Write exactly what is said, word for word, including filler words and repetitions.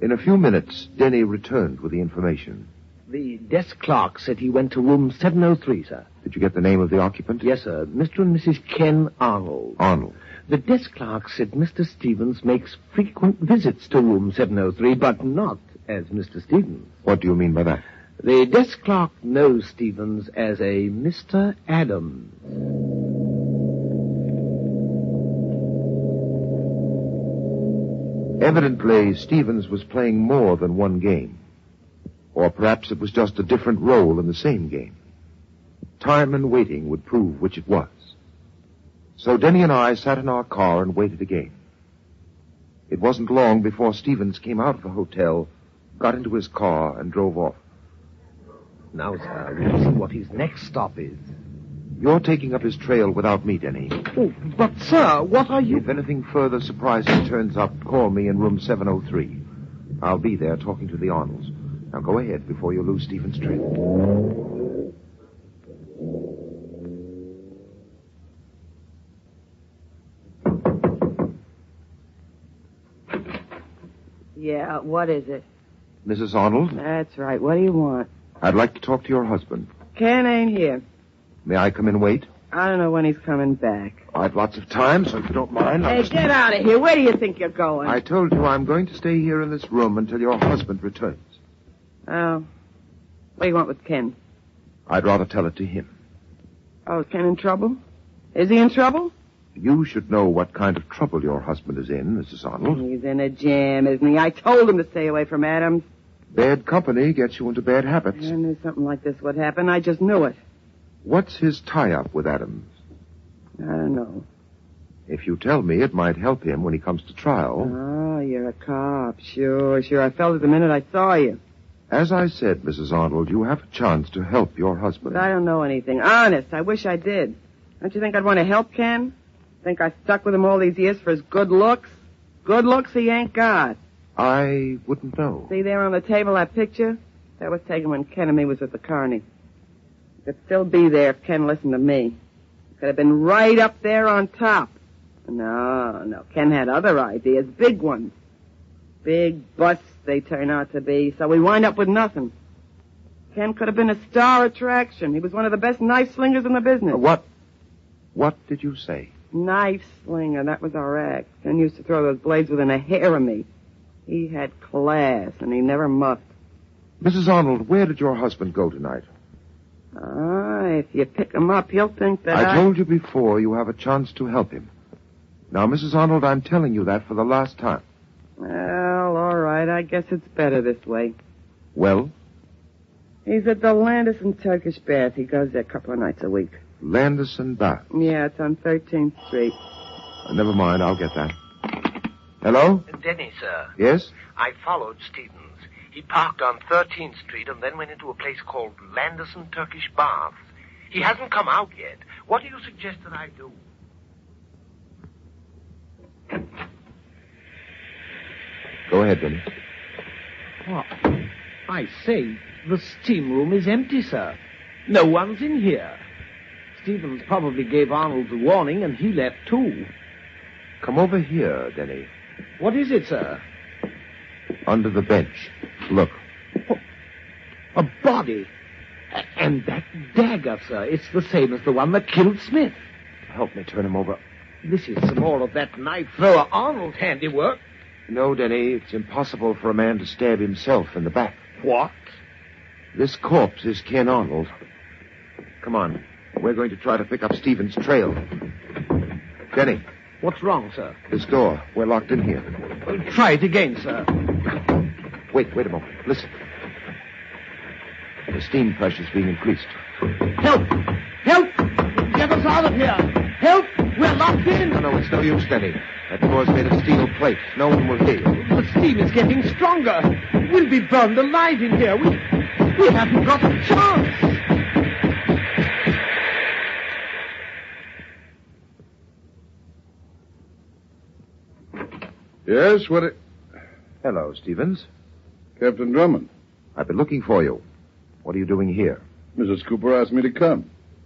In a few minutes, Denny returned with the information. The desk clerk said he went to room seven oh three, sir. Did you get the name of the occupant? Yes, sir. Mister and Missus Ken Arnold. Arnold. The desk clerk said Mister Stevens makes frequent visits to room seven oh three, but not as Mister Stevens. What do you mean by that? The desk clerk knows Stevens as a Mister Adams. Evidently, Stevens was playing more than one game. Or perhaps it was just a different role in the same game. Time and waiting would prove which it was. So Denny and I sat in our car and waited again. It wasn't long before Stevens came out of the hotel, got into his car, and drove off. Now, sir, we'll see what his next stop is. You're taking up his trail without me, Denny. Oh, but, sir, what are you... If anything further surprising turns up, call me in room seven oh three. I'll be there talking to the Arnolds. Now go ahead before you lose Stevens' trail. Yeah, what is it? Missus Arnold? That's right. What do you want? I'd like to talk to your husband. Ken ain't here. May I come in and wait? I don't know when he's coming back. I've lots of time, so if you don't mind... Hey, I'll... get out of here. Where do you think you're going? I told you I'm going to stay here in this room until your husband returns. Oh. What do you want with Ken? I'd rather tell it to him. Oh, is Ken in trouble? Is he in trouble? You should know what kind of trouble your husband is in, Missus Arnold. He's in a jam, isn't he? I told him to stay away from Adams. Bad company gets you into bad habits. I knew something like this would happen. I just knew it. What's his tie-up with Adams? I don't know. If you tell me, it might help him when he comes to trial. Oh, you're a cop. Sure, sure. I felt it the minute I saw you. As I said, Missus Arnold, you have a chance to help your husband. But I don't know anything. Honest, I wish I did. Don't you think I'd want to help Ken? Think I stuck with him all these years for his good looks? Good looks he ain't got. I wouldn't know. See there on the table that picture? That was taken when Ken and me was at the Carney. It could still be there if Ken listened to me. It could have been right up there on top. No, no. Ken had other ideas, big ones. Big busts they turn out to be, so we wind up with nothing. Ken could have been a star attraction. He was one of the best knife slingers in the business. Uh, what? What did you say? Knife slinger, that was our act. Ken used to throw those blades within a hair of me. He had class, and he never muffed. Missus Arnold, where did your husband go tonight? Ah, if you pick him up, he'll think that I... I told you before you have a chance to help him. Now, Missus Arnold, I'm telling you that for the last time. Well, all right. I guess it's better this way. Well? He's at the Landis and Turkish Bath. He goes there a couple of nights a week. Landis and Bath? Yeah, it's on thirteenth Street. Uh, never mind. I'll get that. Hello? Denny, sir. Yes? I followed Stevens. He parked on thirteenth Street and then went into a place called Landison Turkish Baths. He hasn't come out yet. What do you suggest that I do? Go ahead, Denny. Oh, I say, the steam room is empty, sir. No one's in here. Stevens probably gave Arnold the warning, and he left too. Come over here, Denny. What is it, sir? Under the bench. Look. Oh, a body. A- and that dagger, sir, it's the same as the one that killed Smith. Help me turn him over. This is some more of that knife thrower Arnold's handiwork. No, Denny, it's impossible for a man to stab himself in the back. What? This corpse is Ken Arnold. Come on. We're going to try to pick up Stevens' trail. Denny. What's wrong, sir? This door. We're locked in here. Uh, try it again, sir. Wait, wait a moment. Listen. The steam pressure's being increased. Help! Help! Get us out of here! Help! We're locked in! No, no, it's no use, Denny. That door's made of steel plate. No one will hear you. The steam is getting stronger. We'll be burned alive in here. We, we haven't got a chance. Yes, what it... Hello, Stevens. Captain Drummond. I've been looking for you. What are you doing here? Missus Cooper asked me to come.